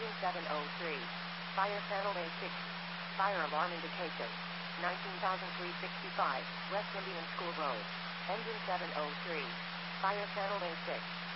Engine 703. Fire panel A6. Fire alarm indication. 19,365, West Indian School Road. Engine 703. Fire panel A6.